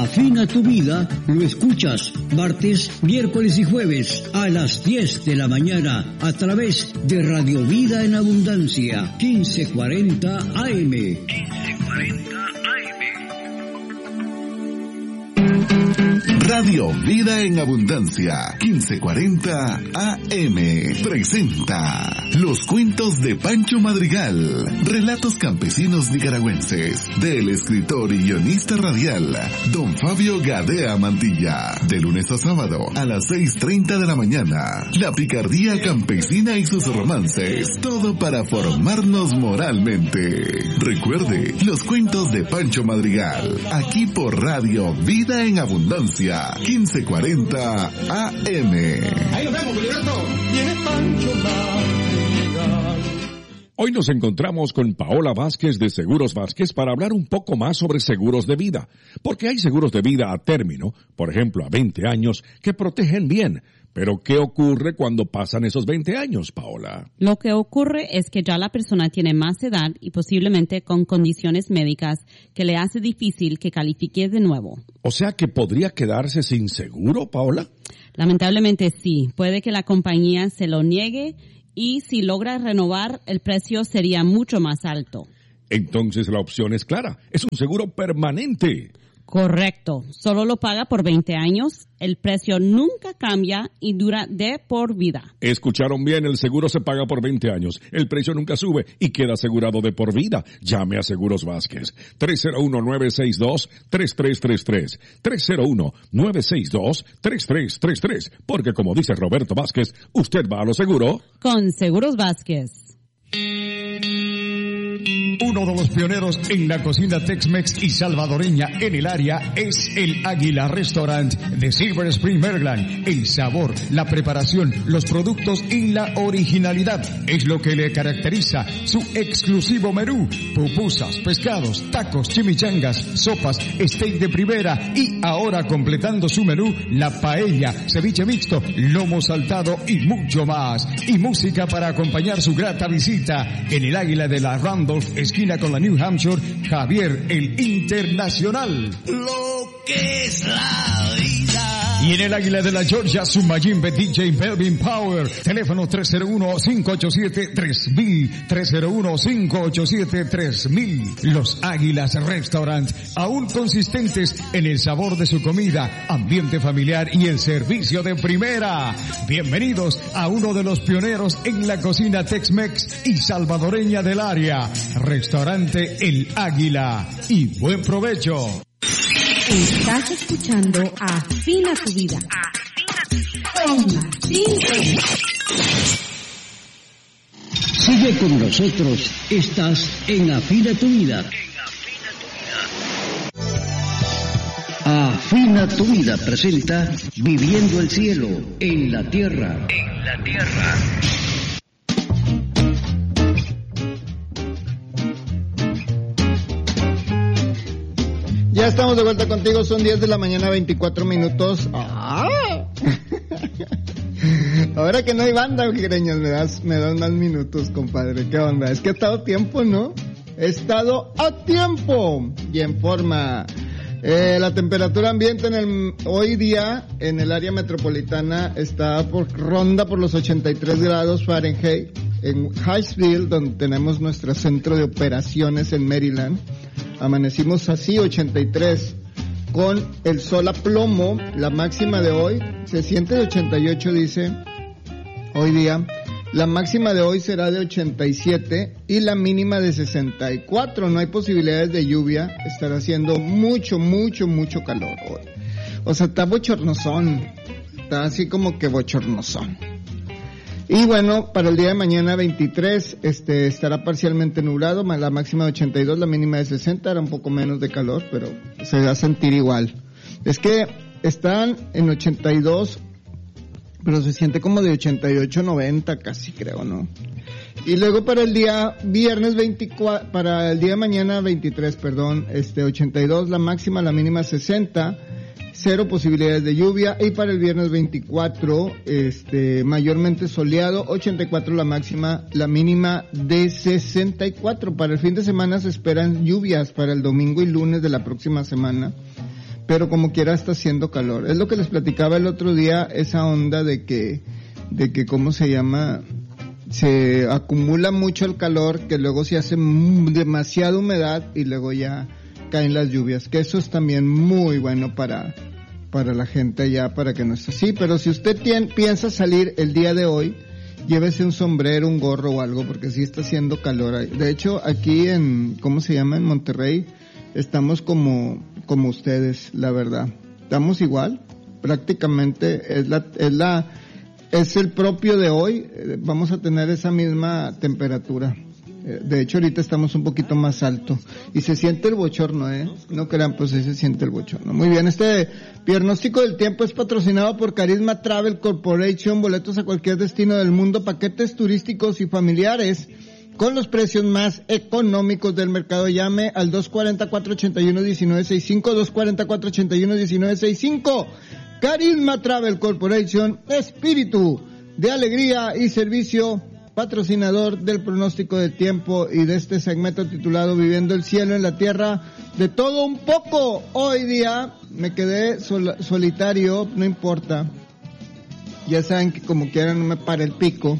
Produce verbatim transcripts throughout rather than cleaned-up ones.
Afina tu vida lo escuchas martes, miércoles y jueves a las diez de la mañana a través de Radio Vida en Abundancia, quince cuarenta A M. quince cuarenta A M. Radio Vida en Abundancia, quince cuarenta A M, presenta Los Cuentos de Pancho Madrigal, relatos campesinos nicaragüenses, del escritor y guionista radial, don Fabio Gadea Mantilla, de lunes a sábado a las seis treinta de la mañana. La picardía campesina y sus romances, todo para formarnos moralmente. Recuerde, Los Cuentos de Pancho Madrigal, aquí por Radio Vida en Abundancia, quince cuarenta A M. Ahí nos vemos, Filiberto. Viene Pancho Madrigal. Hoy nos encontramos con Paola Vázquez de Seguros Vázquez para hablar un poco más sobre seguros de vida. Porque hay seguros de vida a término, por ejemplo a veinte años, que protegen bien. Pero ¿qué ocurre cuando pasan esos veinte años, Paola? Lo que ocurre es que ya la persona tiene más edad y posiblemente con condiciones médicas que le hace difícil que califique de nuevo. O sea que podría quedarse sin seguro, Paola. Lamentablemente sí. Puede que la compañía se lo niegue y si logra renovar, el precio sería mucho más alto. Entonces la opción es clara. Es un seguro permanente. Correcto. Solo lo paga por veinte años, el precio nunca cambia y dura de por vida. Escucharon bien, el seguro se paga por veinte años, el precio nunca sube y queda asegurado de por vida. Llame a Seguros Vázquez. tres cero uno, nueve seis dos, tres tres tres tres. tres cero uno, nueve seis dos, tres tres tres tres. Porque como dice Roberto Vázquez, usted va a lo seguro con Seguros Vázquez. Uno de los pioneros en la cocina Tex-Mex y salvadoreña en el área es el Águila Restaurant de Silver Spring, Maryland. El sabor, la preparación, los productos y la originalidad es lo que le caracteriza su exclusivo menú. Pupusas, pescados, tacos, chimichangas, sopas, steak de primera y ahora completando su menú, la paella, ceviche mixto, lomo saltado y mucho más. Y música para acompañar su grata visita en el Águila de la Randolph, esquina con la New Hampshire, Javier el Internacional. Lo que es la vida. Y en el Águila de la Georgia, su Mayimbe D J Melvin Power. Teléfono tres cero uno, cinco ocho siete, tres mil. tres cero uno, cinco ocho siete, tres mil. Los Águilas Restaurant, aún consistentes en el sabor de su comida, ambiente familiar y el servicio de primera. Bienvenidos a uno de los pioneros en la cocina Tex-Mex y salvadoreña del área. Restaurante El Águila. Y buen provecho. Estás escuchando Afina tu Vida. Con Martín Reyes. Sigue con nosotros. Estás en Afina tu Vida. Afina tu Vida presenta Viviendo el Cielo en la Tierra. En la Tierra. Ya estamos de vuelta contigo, son diez de la mañana, veinticuatro minutos. ¡Ah! Ahora que no hay banda, Greñas, me das, me das más minutos, compadre. ¿Qué onda? Es que ha estado a tiempo, ¿no? He estado a tiempo y en forma. Eh, la temperatura ambiente en el, hoy día en el área metropolitana está por ronda por los ochenta y tres grados Fahrenheit. En Highsville, donde tenemos nuestro centro de operaciones en Maryland, amanecimos así, ochenta y tres, con el sol a plomo. La máxima de hoy se siente de ochenta y ocho, dice, hoy día. La máxima de hoy será de ochenta y siete y la mínima de sesenta y cuatro. No hay posibilidades de lluvia, estará haciendo mucho, mucho, mucho calor hoy. O sea, está bochornosón, está así como que bochornosón. Y bueno, para el día de mañana veintitrés, este, estará parcialmente nublado, la máxima de ochenta y dos, la mínima de sesenta, era un poco menos de calor, pero se va a sentir igual. Es que están en ochenta y dos, pero se siente como de ochenta y ocho, noventa casi, creo, ¿no? Y luego para el día viernes veinticuatro, para el día de mañana veintitrés, perdón, este, ochenta y dos la máxima, la mínima sesenta, cero posibilidades de lluvia, y para el viernes veinticuatro, este, mayormente soleado, ochenta y cuatro la máxima, la mínima de sesenta y cuatro. Para el fin de semana se esperan lluvias para el domingo y lunes de la próxima semana, pero como quiera está haciendo calor. Es lo que les platicaba el otro día, esa onda de que, de que, ¿cómo se llama? Se acumula mucho el calor, que luego se hace demasiada humedad y luego ya caen las lluvias, que eso es también muy bueno para, para la gente allá, para que no esté así. Pero si usted tiene, piensa salir el día de hoy, llévese un sombrero, un gorro o algo, porque sí está haciendo calor. De hecho, aquí en, ¿cómo se llama? En Monterrey, estamos como, como ustedes, la verdad. Estamos igual, prácticamente es la, es la, es el propio de hoy, vamos a tener esa misma temperatura. De hecho, ahorita estamos un poquito más alto. Y se siente el bochorno, ¿eh? No crean, pues ahí se siente el bochorno. Muy bien, este pronóstico del tiempo es patrocinado por Carisma Travel Corporation. Boletos a cualquier destino del mundo, paquetes turísticos y familiares con los precios más económicos del mercado. Llame al dos cuatro cuatro, ocho uno, uno nueve seis cinco, dos cuatro cuatro, ocho uno, uno nueve seis cinco. Carisma Travel Corporation, espíritu de alegría y servicio, patrocinador del pronóstico del tiempo y de este segmento titulado Viviendo el cielo en la tierra, de todo un poco. Hoy día me quedé sol- solitario, no importa. Ya saben que como quieran no me para el pico.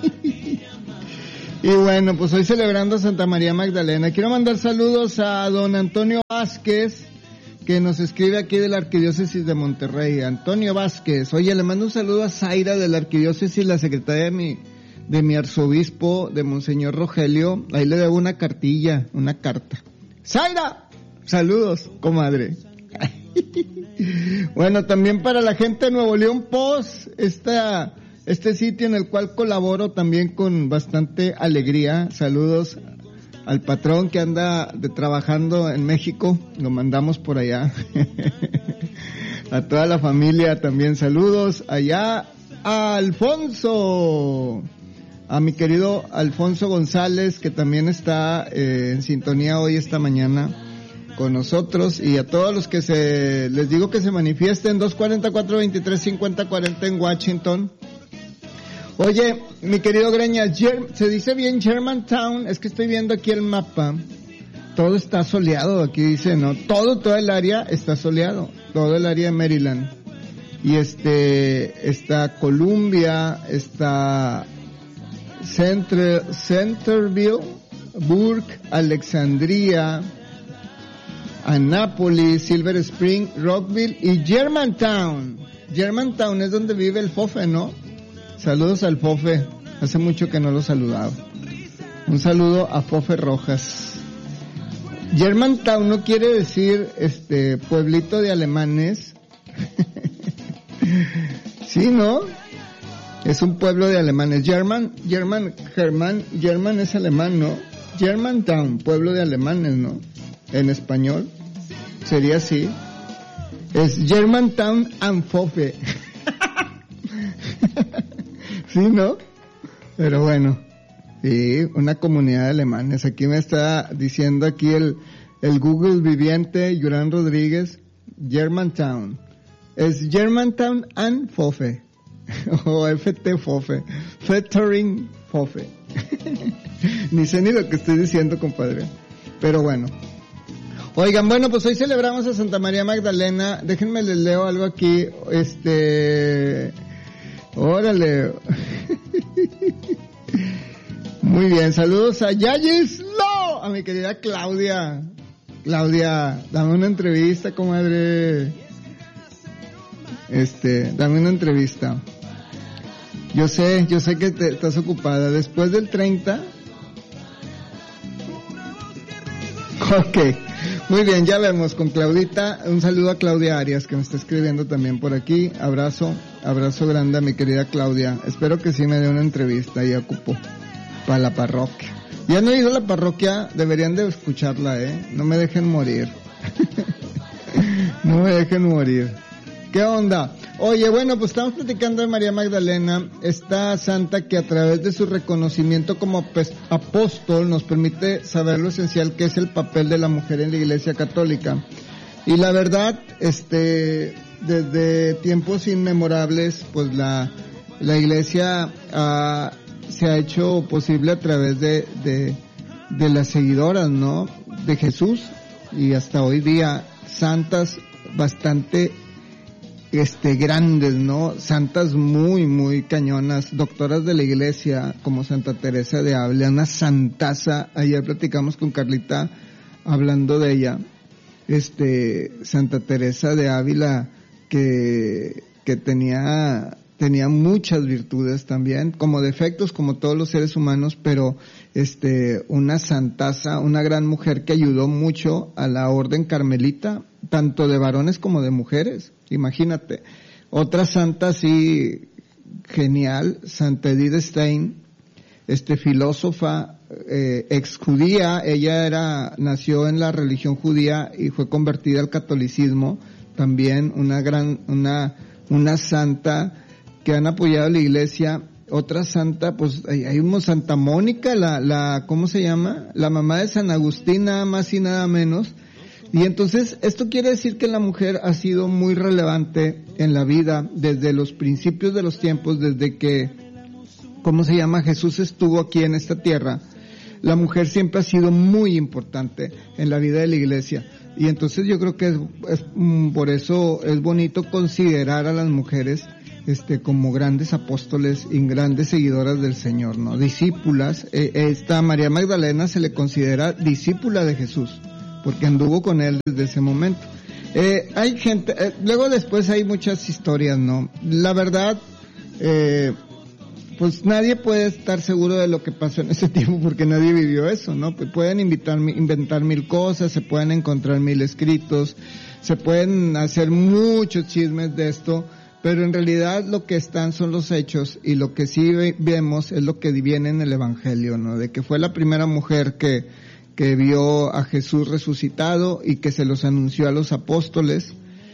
Y bueno, pues hoy celebrando a Santa María Magdalena. Quiero mandar saludos a don Antonio Vázquez, que nos escribe aquí de la Arquidiócesis de Monterrey. Antonio Vázquez. Oye, le mando un saludo a Zaira de la Arquidiócesis, la secretaria de mi... de mi arzobispo, de Monseñor Rogelio. Ahí le debo una cartilla, una carta. ¡Zaira! Saludos, comadre. Bueno, también para la gente de Nuevo León Post, esta, este sitio en el cual colaboro también con bastante alegría. Saludos al patrón que anda de, trabajando en México, lo mandamos por allá. A toda la familia también saludos. Allá a Alfonso, a mi querido Alfonso González, que también está eh, en sintonía hoy esta mañana con nosotros, y a todos los que se, les digo que se manifiesten, dos cuatro cuatro, veintitrés cincuenta cuarenta en Washington. Oye, mi querido Greñas, se dice bien Germantown, es que estoy viendo aquí el mapa, todo está soleado, aquí dice, ¿no? Todo, todo el área está soleado, todo el área de Maryland. Y este, está Columbia, está Center, Centerville, Burke, Alexandria, Annapolis, Silver Spring, Rockville y Germantown. Germantown es donde vive el Fofe, ¿no? Saludos al Fofe, hace mucho que no lo saludaba. Un saludo a Fofe Rojas. Germantown no quiere decir este pueblito de alemanes. Sí, ¿no? Es un pueblo de alemanes. German, German, German, German es alemán, ¿no? Germantown, pueblo de alemanes, ¿no? En español sería así. Es Germantown and Fofe. Sí, ¿no? Pero bueno, sí, una comunidad de alemanes. Aquí me está diciendo aquí el, el Google viviente, Yurán Rodríguez, Germantown. Es Germantown and Fofe. O F T Fofe. Featuring Fofe. Ni sé ni lo que estoy diciendo, compadre. Pero bueno. Oigan, bueno, pues hoy celebramos a Santa María Magdalena. Déjenme les leo algo aquí. Este... Órale. Muy bien, saludos a Yayislo, a mi querida Claudia. Claudia, dame una entrevista, comadre. Este, dame una entrevista. Yo sé, yo sé que te, estás ocupada. Después del treinta. Ok. Muy bien, ya vemos con Claudita. Un saludo a Claudia Arias, que me está escribiendo también por aquí. Abrazo, abrazo grande a mi querida Claudia. Espero que sí me dé una entrevista y ocupo para la parroquia. Ya no he ido a la parroquia, deberían de escucharla, ¿eh? No me dejen morir. No me dejen morir. ¿Qué onda? Oye, bueno, pues estamos platicando de María Magdalena, esta santa que a través de su reconocimiento como apóstol nos permite saber lo esencial que es el papel de la mujer en la Iglesia Católica. Y la verdad, este, desde tiempos inmemorables, pues la, la Iglesia ah, se ha hecho posible a través de, de, de las seguidoras, ¿no? De Jesús, y hasta hoy día, santas, bastante este grandes, ¿no? Santas muy, muy cañonas, doctoras de la iglesia, como Santa Teresa de Ávila, una santaza. Ayer platicamos con Carlita hablando de ella, este, Santa Teresa de Ávila, que, que tenía, tenía muchas virtudes también, como defectos, como todos los seres humanos, pero este, una santaza, una gran mujer que ayudó mucho a la orden carmelita, tanto de varones como de mujeres. Imagínate. Otra santa así genial, Santa Edith Stein, este filósofa, eh, ex judía, ella era, nació en la religión judía y fue convertida al catolicismo, también una gran, una, una santa que han apoyado a la iglesia. Otra santa, pues hay, hay una Santa Mónica, la, la, ¿cómo se llama? La mamá de San Agustín, nada más y nada menos. Y entonces, esto quiere decir que la mujer ha sido muy relevante en la vida desde los principios de los tiempos, desde que, ¿cómo se llama? Jesús estuvo aquí en esta tierra. La mujer siempre ha sido muy importante en la vida de la iglesia. Y entonces yo creo que es, es por eso es bonito considerar a las mujeres este como grandes apóstoles y grandes seguidoras del Señor, ¿no? Discípulas. Eh, esta María Magdalena se le considera discípula de Jesús, porque anduvo con él desde ese momento. Eh, hay gente, eh, luego después hay muchas historias, ¿no? La verdad, eh, pues nadie puede estar seguro de lo que pasó en ese tiempo porque nadie vivió eso, ¿no? Pues pueden invitar, inventar mil cosas, se pueden encontrar mil escritos, se pueden hacer muchos chismes de esto, pero en realidad lo que están son los hechos, y lo que sí vemos es lo que viene en el Evangelio, ¿no? De que fue la primera mujer que que vio a Jesús resucitado y que se los anunció a los apóstoles.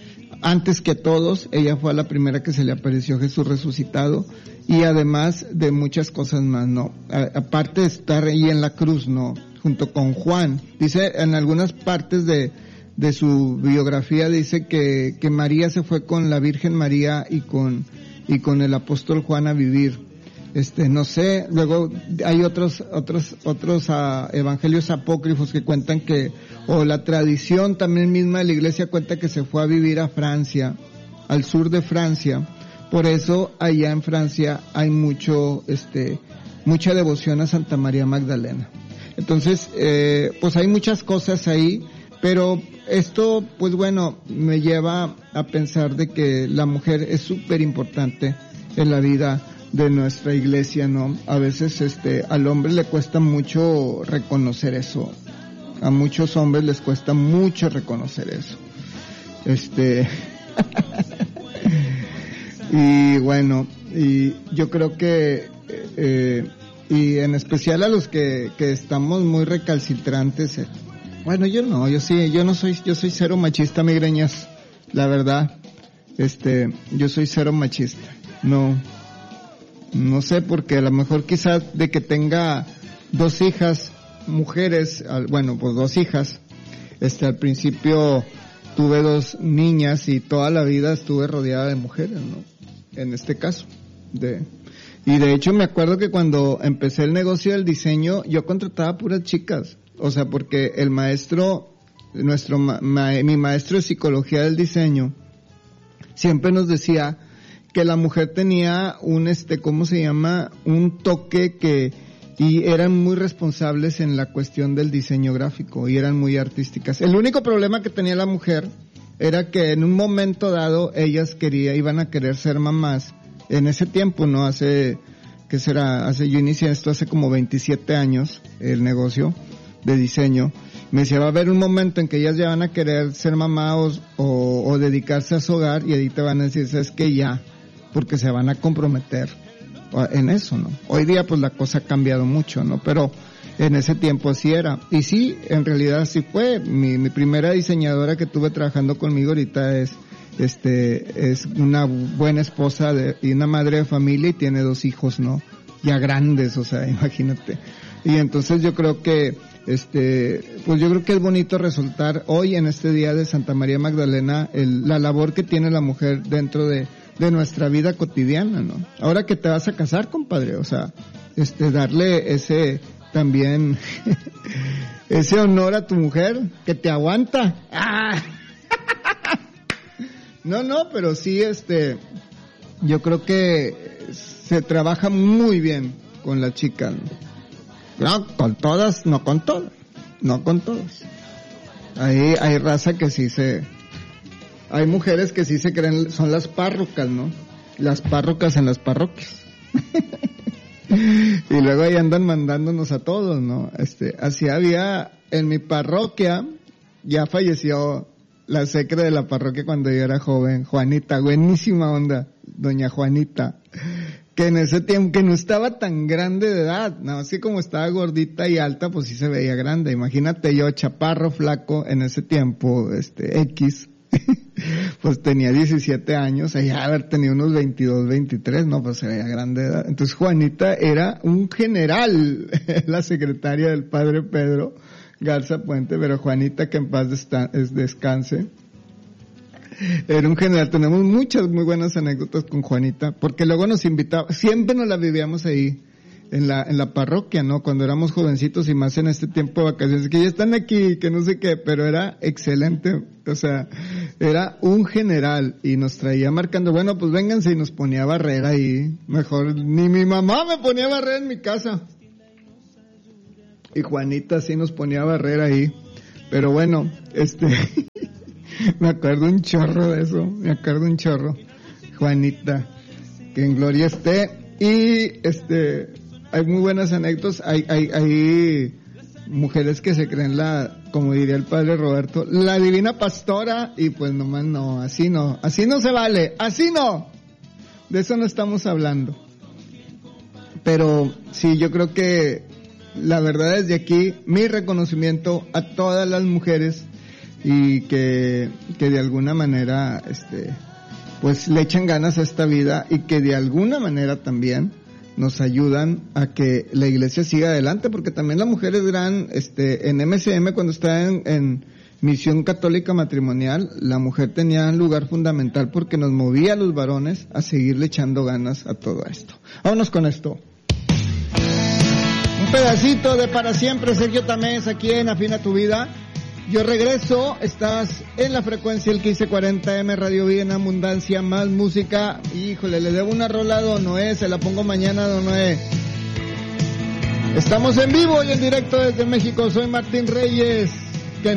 Antes que todos, ella fue la primera que se le apareció Jesús resucitado, y además de muchas cosas más, ¿no? A, aparte de estar ahí en la cruz, ¿no? Junto con Juan. Dice, en algunas partes de, de su biografía, dice que, que María se fue con la Virgen María y con, y con el apóstol Juan a vivir. Este, no sé, luego hay otros, otros, otros uh, evangelios apócrifos que cuentan que, o la tradición también misma de la iglesia cuenta que se fue a vivir a Francia, al sur de Francia. Por eso allá en Francia hay mucho, este, mucha devoción a Santa María Magdalena. Entonces, eh, pues hay muchas cosas ahí, pero esto, pues bueno, me lleva a pensar de que la mujer es súper importante en la vida de nuestra iglesia, ¿no? A veces, este, al hombre le cuesta mucho reconocer eso. A muchos hombres les cuesta mucho reconocer eso. Este, y bueno, y yo creo que, eh, y en especial a los que, que estamos muy recalcitrantes, eh, bueno, yo no, yo sí, yo no soy, yo soy cero machista, migreñas, la verdad, este, yo soy cero machista, no, No sé, porque a lo mejor quizás de que tenga dos hijas, mujeres, bueno, pues dos hijas, este, al principio tuve dos niñas y toda la vida estuve rodeada de mujeres, ¿no? En este caso, de, y de hecho me acuerdo que cuando empecé el negocio del diseño, yo contrataba puras chicas, o sea, porque el maestro, nuestro, ma, ma, mi maestro de psicología del diseño, siempre nos decía que la mujer tenía un, este, ¿cómo se llama? Un toque que, y eran muy responsables en la cuestión del diseño gráfico, y eran muy artísticas. El único problema que tenía la mujer era que en un momento dado ellas querían, iban a querer ser mamás. En ese tiempo, ¿no? Hace, ¿qué será? Hace, yo inicié esto hace como veintisiete años, el negocio de diseño. Me decía, va a haber un momento en que ellas ya van a querer ser mamás o, o dedicarse a su hogar, y ahí te van a decir, ¿sabes qué? Ya, porque se van a comprometer en eso, ¿no? Hoy día pues la cosa ha cambiado mucho, ¿no? Pero en ese tiempo así era. Y sí, en realidad así fue. Mi, mi primera diseñadora que tuve trabajando conmigo ahorita es, este, es una buena esposa de, y una madre de familia, y tiene dos hijos, ¿no? Ya grandes, o sea, imagínate. Y entonces yo creo que, este, pues yo creo que es bonito resaltar hoy en este día de Santa María Magdalena el, la labor que tiene la mujer dentro de de nuestra vida cotidiana, ¿no? Ahora que te vas a casar, compadre, o sea, este, darle ese, también, ese honor a tu mujer, que te aguanta. ¡Ah! No, no, pero sí, este, yo creo que se trabaja muy bien con las chicas, ¿no? No, con todas, no con todas, no con todas. Ahí hay raza que sí se, hay mujeres que sí se creen, son las párrocas, ¿no? Las párrocas en las parroquias. Y luego ahí andan mandándonos a todos, ¿no? Este, así había en mi parroquia, ya falleció la secre de la parroquia cuando yo era joven, Juanita, buenísima onda, doña Juanita, que en ese tiempo, que no estaba tan grande de edad, nada más que como estaba gordita y alta, pues sí se veía grande. Imagínate yo, chaparro, flaco, en ese tiempo, este, X, pues tenía diecisiete años, allá haber tenido unos veintidós, veintitrés, no, pues se veía grande de edad. Entonces Juanita era un general, la secretaria del padre Pedro Garza Puente, pero Juanita, que en paz descanse, era un general. Tenemos muchas muy buenas anécdotas con Juanita, porque luego nos invitaba, siempre nos la vivíamos ahí, en la, en la parroquia, ¿no? Cuando éramos jovencitos y más en este tiempo de vacaciones, que ya están aquí, que no sé qué, pero era excelente, o sea, era un general y nos traía marcando, bueno, pues vénganse, y nos ponía a barrer ahí, mejor, ni mi mamá me ponía a barrer en mi casa. Y Juanita sí nos ponía a barrer ahí, pero bueno, este, me acuerdo un chorro de eso, me acuerdo un chorro, Juanita, que en gloria esté, y este, hay muy buenas anécdotas, hay, hay, hay mujeres que se creen la, como diría el padre Roberto, la divina pastora, y pues nomás no, así no, así no se vale, así no, de eso no estamos hablando. Pero sí, yo creo que la verdad desde aquí, mi reconocimiento a todas las mujeres y que, que de alguna manera, este, pues le echan ganas a esta vida y que de alguna manera también nos ayudan a que la iglesia siga adelante, porque también las mujeres eran, este, en M C M cuando estaba en, en Misión Católica Matrimonial, la mujer tenía un lugar fundamental porque nos movía a los varones a seguirle echando ganas a todo esto. Vámonos con esto. Un pedacito de Para Siempre, Sergio Tamés, aquí en Afina tu Vida. Yo regreso, estás en la frecuencia el quince cuarenta M, Radio Vida en Abundancia, más música. Híjole, le debo una rola a Don Noé, se la pongo mañana, Don Noé. Estamos en vivo y en directo desde México, soy Martín Reyes.